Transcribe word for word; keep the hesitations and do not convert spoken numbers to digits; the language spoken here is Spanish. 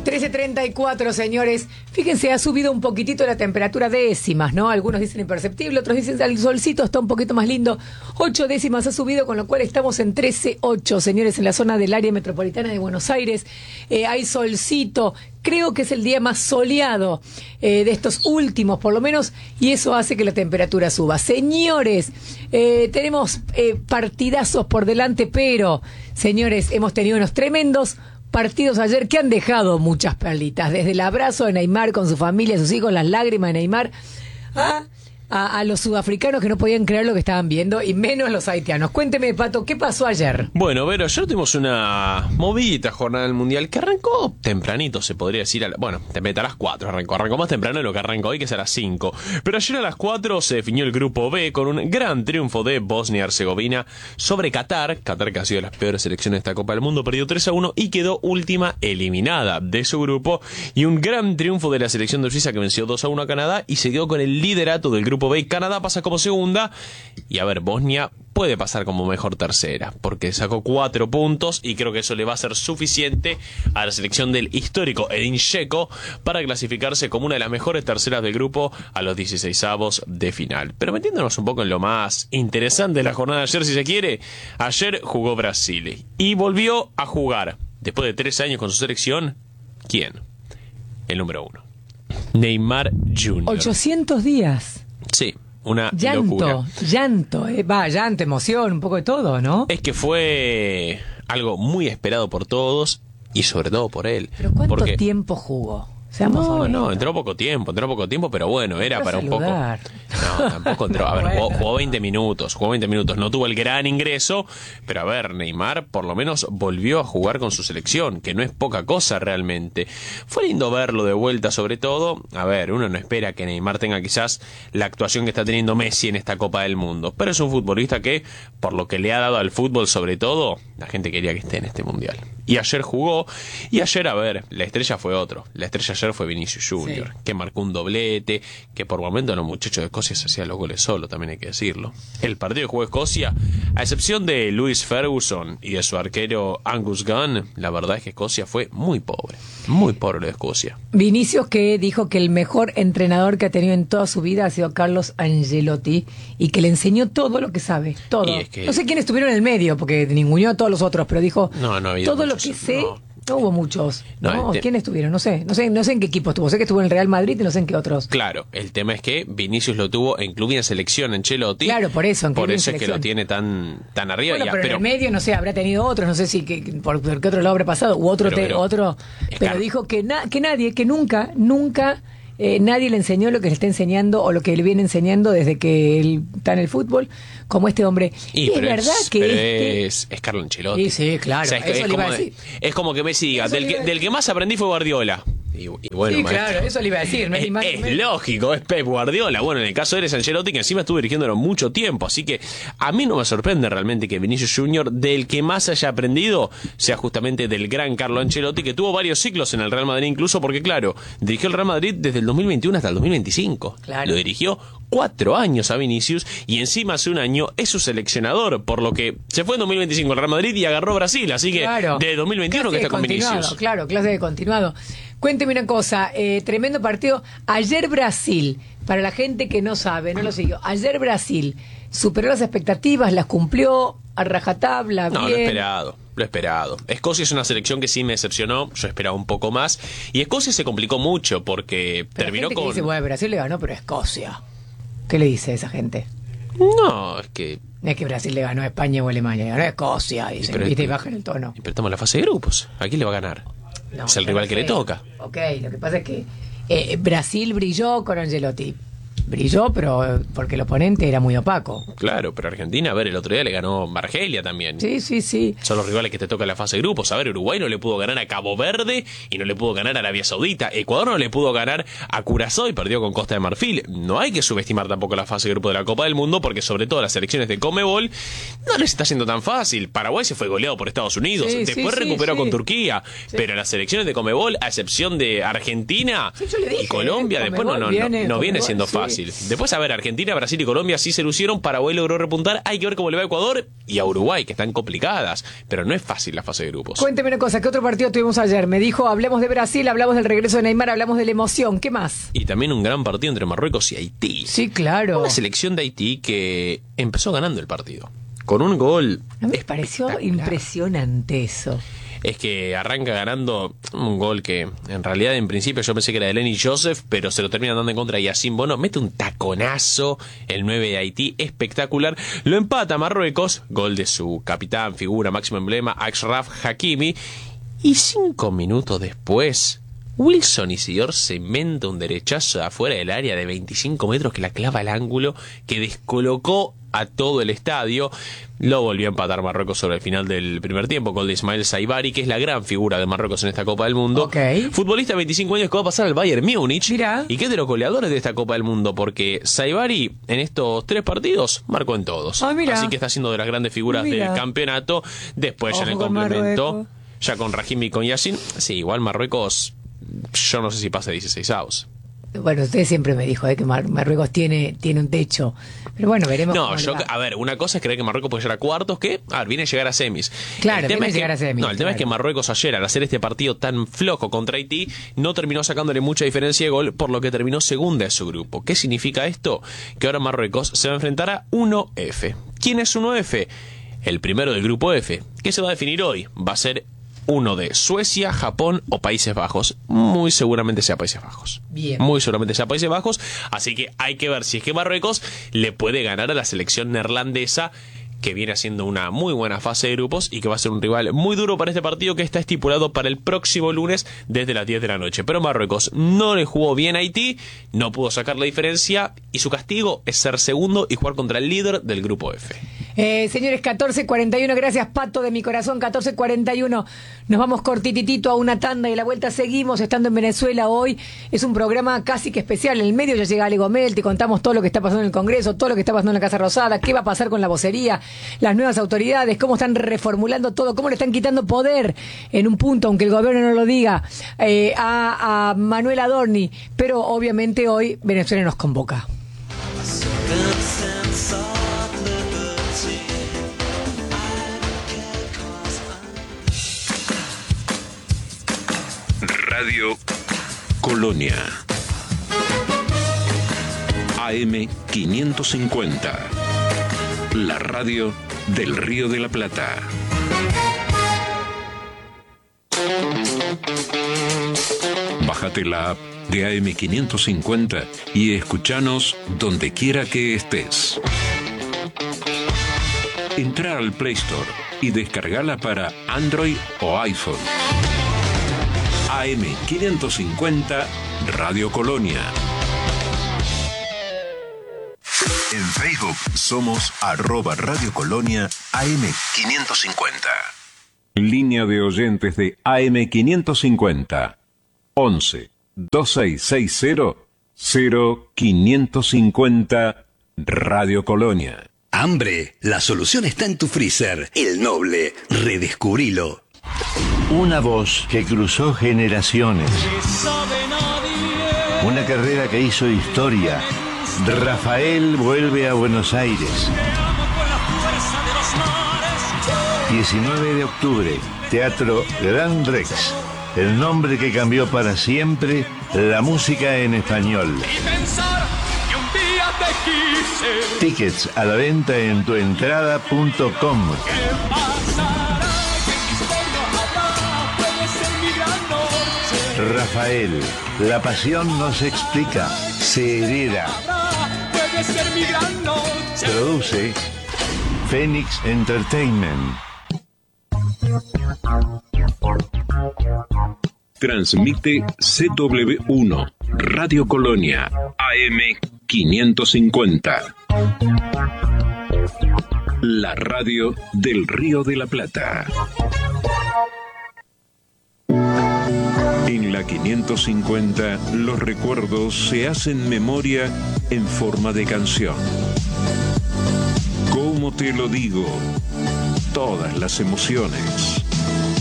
trece treinta y cuatro, señores. Fíjense, ha subido un poquitito la temperatura, décimas, ¿no? Algunos dicen imperceptible, otros dicen el solcito está un poquito más lindo. Ocho décimas ha subido, con lo cual estamos en trece ocho, señores, en la zona del área metropolitana de Buenos Aires. Eh, hay solcito. Creo que es el día más soleado eh, de estos últimos, por lo menos, y eso hace que la temperatura suba. Señores, eh, tenemos eh, partidazos por delante, pero, señores, hemos tenido unos tremendos partidos ayer que han dejado muchas perlitas, desde el abrazo de Neymar con su familia, sus hijos, las lágrimas de Neymar, a, a, a los sudafricanos que no podían creer lo que estaban viendo, y menos los haitianos. Cuénteme, Pato, ¿qué pasó ayer? Bueno, Vero, ayer tuvimos una movidita jornada del Mundial que arrancó tempranito, se podría decir. A la, bueno, te mete a las cuatro, arrancó, arrancó más temprano de lo que arrancó hoy, que es a las cinco. Pero ayer a las cuatro se definió el grupo B con un gran triunfo de Bosnia-Herzegovina sobre Qatar. Qatar, que ha sido de las peores selecciones de esta Copa del Mundo, perdió tres a uno y quedó última eliminada de su grupo. Y un gran triunfo de la selección de Suiza, que venció dos a uno a Canadá y se quedó con el liderato del grupo B. Canadá pasa como segunda y, a ver, Bosnia puede pasar como mejor tercera, porque sacó cuatro puntos y creo que eso le va a ser suficiente a la selección del histórico Edin Dzeko para clasificarse como una de las mejores terceras del grupo a los dieciseisavos de final. Pero metiéndonos un poco en lo más interesante de la jornada de ayer, si se quiere, ayer jugó Brasil y volvió a jugar, después de tres años con su selección, ¿quién? El número uno, Neymar junior ochocientos días. Sí. Una llanto, locura. llanto, eh, va, llanto, emoción, un poco de todo, ¿no? Es que fue algo muy esperado por todos y sobre todo por él. ¿Pero cuánto porque... tiempo jugó? Seamos no, honestos. no, entró poco tiempo, entró poco tiempo, pero bueno, era para saludar. un poco. No, tampoco entró. A ver, Bueno. jugó, jugó veinte minutos, jugó veinte minutos, no tuvo el gran ingreso, pero a ver, Neymar por lo menos volvió a jugar con su selección, que no es poca cosa realmente. Fue lindo verlo de vuelta, sobre todo. A ver, uno no espera que Neymar tenga quizás la actuación que está teniendo Messi en esta Copa del Mundo, pero es un futbolista que, por lo que le ha dado al fútbol sobre todo, la gente quería que esté en este Mundial. Y ayer jugó, y ayer, a ver, la estrella fue otro. La estrella ayer fue Vinicius junior, sí, que marcó un doblete, que por momento los muchachos de Escocia se hacían los goles solo, también hay que decirlo. El partido que jugó Escocia, a excepción de Lewis Ferguson y de su arquero Angus Gunn, la verdad es que Escocia fue muy pobre, muy pobre de Escocia. Vinicius, que dijo que el mejor entrenador que ha tenido en toda su vida ha sido Carlos Ancelotti, y que le enseñó todo lo que sabe, todo. Es que... No sé quiénes estuvieron en el medio, porque ninguneó a todos los otros, pero dijo no, no todo lo que sé. No. No hubo muchos. No, no, te... ¿Quiénes estuvieron? No sé. No sé no sé en qué equipo estuvo. Sé que estuvo en el Real Madrid y no sé en qué otros. Claro, el tema es que Vinicius lo tuvo en club y en selección, en Ancelotti. Claro, por eso. En por eso es que lo tiene tan tan arriba. Bueno, ya, pero, pero en el medio, no sé, habrá tenido otros. No sé si que, por, por qué otro lado habrá pasado. U otro. Pero, te, pero, otro pero claro. Dijo que, na, que nadie, que nunca, nunca... Eh, nadie le enseñó lo que le está enseñando o lo que le viene enseñando desde que él está en el fútbol, como este hombre. Y, y es verdad es, que pero este... es, es Carlo Ancelotti. Sí, sí, claro. O sea, es, eso es, le iba como, a decir. es como que Messi diga, del que, del que más aprendí fue Guardiola. Y, y bueno, sí, maestro, claro, eso le iba a decir. No es, más, es lógico, es Pep Guardiola. Bueno, en el caso de él es Ancelotti, que encima estuvo dirigiéndolo mucho tiempo. Así que a mí no me sorprende realmente que Vinicius junior, del que más haya aprendido, sea justamente del gran Carlo Ancelotti, que tuvo varios ciclos en el Real Madrid, incluso porque, claro, dirigió el Real Madrid desde el dos mil veintiuno hasta el dos mil veinticinco. Claro. Lo dirigió cuatro años a Vinicius y encima hace un año es su seleccionador, por lo que se fue en dos mil veinticinco al Real Madrid y agarró Brasil. Así que claro, de dos mil veintiuno que está con Vinicius. Claro, clase de continuado. Cuénteme una cosa, eh, tremendo partido. Ayer Brasil, para la gente que no sabe, no lo siguió, ayer Brasil superó las expectativas, las cumplió a rajatabla, no, bien. lo esperado, lo esperado. Escocia es una selección que sí me decepcionó, yo esperaba un poco más, y Escocia se complicó mucho porque pero terminó la gente con... Que dice, bueno, Brasil le ganó, pero Escocia. ¿Qué le dice a esa gente? No, es que... No es que Brasil le ganó a España o a Alemania, le ganó a Escocia, dicen, pero viste, es que, y bajan el tono. Pero estamos en la fase de grupos, ¿a quién le va a ganar? No, es el rival que le toca. Ok, lo que pasa es que eh, Brasil brilló con Ancelotti. Brilló, pero porque el oponente era muy opaco. Claro, pero Argentina, a ver, el otro día le ganó Argelia también. Sí, sí, sí. Son los rivales que te tocan la fase de grupos. A ver, Uruguay no le pudo ganar a Cabo Verde y no le pudo ganar a Arabia Saudita. Ecuador no le pudo ganar a Curazao y perdió con Costa de Marfil. No hay que subestimar tampoco la fase de grupo de la Copa del Mundo, porque sobre todo las selecciones de Conmebol no les está siendo tan fácil. Paraguay se fue goleado por Estados Unidos, sí, después sí, recuperó sí, con sí. Turquía, sí. Pero las selecciones de Conmebol, a excepción de Argentina sí, yo le dije, y Colombia, eh, después no, no, viene, no, no viene siendo sí, fácil. Después, a ver, Argentina, Brasil y Colombia sí se lucieron, Paraguay logró repuntar, hay que ver cómo le va a Ecuador y a Uruguay, que están complicadas, pero no es fácil la fase de grupos. Cuénteme una cosa, ¿qué otro partido tuvimos ayer? Me dijo, hablemos de Brasil, hablamos del regreso de Neymar, hablamos de la emoción, ¿qué más? Y también un gran partido entre Marruecos y Haití. Sí, claro. Una selección de Haití que empezó ganando el partido, con un gol. ¿No me pareció impresionante eso? Es que arranca ganando un gol que en realidad en principio yo pensé que era de Lenny Joseph, pero se lo termina dando en contra y Yacine Bono mete un taconazo, el nueve de Haití, espectacular. Lo empata Marruecos, gol de su capitán, figura, máximo emblema, Achraf Hakimi. Y cinco minutos después, Wilson Isidore se inventa un derechazo de afuera del área de veinticinco metros que la clava al ángulo, que descolocó a todo el estadio. Lo volvió a empatar Marruecos sobre el final del primer tiempo, gol de Ismael Saibari, que es la gran figura de Marruecos en esta Copa del Mundo. Okay. Futbolista de veinticinco años que va a pasar al Bayern Múnich. Mirá. Y que es de los goleadores de esta Copa del Mundo, porque Saibari en estos tres partidos marcó en todos. Ah, así que está siendo de las grandes figuras Mirá. del campeonato. Después Ojo ya en el con complemento, Marruecos. ya con Rahimi y con Yacine. Sí, igual Marruecos, yo no sé si pasa dieciséis avos. Bueno, usted siempre me dijo eh, que Mar Marruecos tiene, tiene un techo. Pero bueno, veremos. No, cómo le yo, va. a ver, una cosa es creer que Marruecos puede llegar a cuartos, que, a ver, viene a llegar a semis. Claro, el tema viene es a llegar que, a semis, No, el tema claro. es que Marruecos ayer, al hacer este partido tan flojo contra Haití, no terminó sacándole mucha diferencia de gol, por lo que terminó segunda de su grupo. ¿Qué significa esto? Que ahora Marruecos se va a enfrentar a uno F. ¿Quién es uno F? El primero del grupo F. ¿Qué se va a definir hoy? Va a ser uno de Suecia, Japón o Países Bajos. Muy seguramente sea Países Bajos. Bien. Muy seguramente sea Países Bajos. Así que hay que ver si es que Marruecos le puede ganar a la selección neerlandesa, que viene haciendo una muy buena fase de grupos y que va a ser un rival muy duro para este partido, que está estipulado para el próximo lunes desde las diez de la noche. Pero Marruecos no le jugó bien a Haití, no pudo sacar la diferencia y su castigo es ser segundo y jugar contra el líder del grupo F. Eh, señores, catorce cuarenta y uno, gracias Pato de mi corazón, catorce cuarenta y uno, nos vamos cortititito a una tanda y a la vuelta seguimos estando en Venezuela hoy. Es un programa casi que especial, en el medio ya llega Ale Gomel, te contamos todo lo que está pasando en el Congreso, todo lo que está pasando en la Casa Rosada, qué va a pasar con la vocería, las nuevas autoridades, cómo están reformulando todo, cómo le están quitando poder en un punto, aunque el gobierno no lo diga, eh, a, a Manuel Adorni, pero obviamente hoy Venezuela nos convoca. Radio Colonia A M quinientos cincuenta, la radio del Río de la Plata. Bájate la app de A M quinientos cincuenta y escúchanos donde quiera que estés. Entra al Play Store y descargala para Android o iPhone. A M quinientos cincuenta Radio Colonia. En Facebook somos arroba Radio Colonia A M quinientos cincuenta. Línea de oyentes de A M quinientos cincuenta. once, veintiséis sesenta, cero quinientos cincuenta Radio Colonia. Hambre, la solución está en tu freezer. El Noble, redescubrilo. Una voz que cruzó generaciones. Una carrera que hizo historia. Rafael vuelve a Buenos Aires. diecinueve de octubre, Teatro Gran Rex. El nombre que cambió para siempre la música en español. Tickets a la venta en tuentrada punto com. Rafael, la pasión no se explica, se hereda. Produce Phoenix Entertainment. Transmite C W uno, Radio Colonia, A M quinientos cincuenta. La radio del Río de la Plata. En la quinientos cincuenta, los recuerdos se hacen memoria en forma de canción. ¿Cómo te lo digo? Todas las emociones.